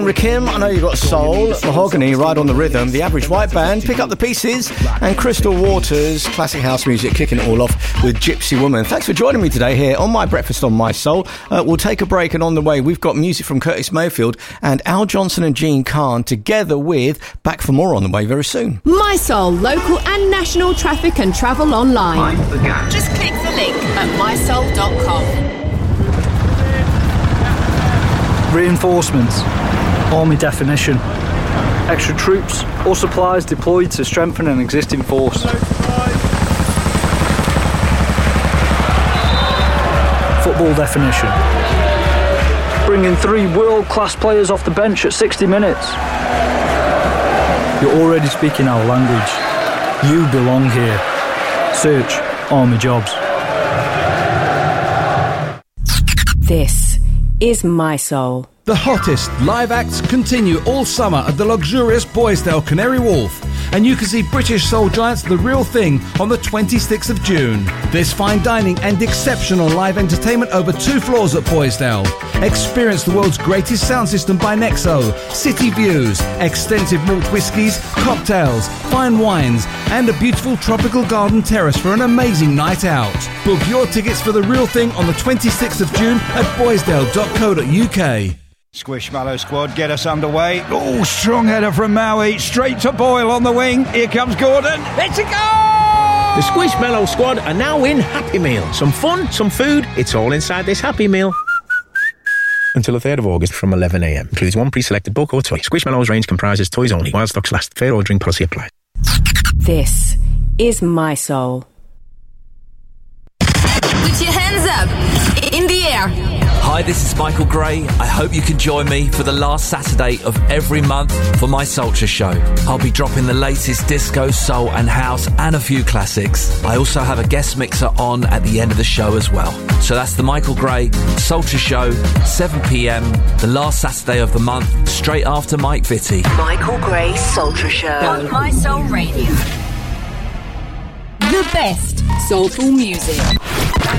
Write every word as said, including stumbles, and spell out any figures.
Rakim, I Know You Got Soul, Mahogany, Ride on the Rhythm, The Average White Band, Pick Up the Pieces, and Crystal Waters, classic house music, kicking it all off with Gypsy Woman. Thanks for joining me today here on My Breakfast on My Soul. Uh, we'll take a break, and on the way, we've got music from Curtis Mayfield and Al Johnson and Gene Khan, together with Back for More on the way very soon. My Soul, local and national traffic and travel online. Just click the link at my soul dot com. Reinforcements. Army definition. Extra troops or supplies deployed to strengthen an existing force. Football definition. Bringing three world-class players off the bench at sixty minutes. You're already speaking our language. You belong here. Search Army Jobs. This is My Soul. The hottest live acts continue all summer at the luxurious Boysdale Canary Wharf, and you can see British soul giants The Real Thing on the twenty-sixth of June. There's fine dining and exceptional live entertainment over two floors at Boysdale. Experience the world's greatest sound system by Nexo, city views, extensive malt whiskies, cocktails, fine wines, and a beautiful tropical garden terrace for an amazing night out. Book your tickets for The Real Thing on the twenty-sixth of June at boysdale dot co dot uk. Squishmallow squad, get us underway. Oh, strong header from Maui, straight to Boyle on the wing. Here comes Gordon. It's a goal! The Squishmallow squad are now in Happy Meal. Some fun, some food, it's all inside this Happy Meal. Until the third of August from eleven a m. Includes one pre-selected book or toy. Squishmallows range comprises toys only. While stocks last. Fair ordering policy applies. This is My Soul. Put your hands up in the air. Hi, this is Michael Gray. I hope you can join me for the last Saturday of every month for my Soulture Show. I'll be dropping the latest disco, soul and house and a few classics. I also have a guest mixer on at the end of the show as well. So that's the Michael Gray Soulture Show, seven p m, the last Saturday of the month, straight after Mike Vitti. Michael Gray Soulture Show on My Soul Radio. The best soulful music.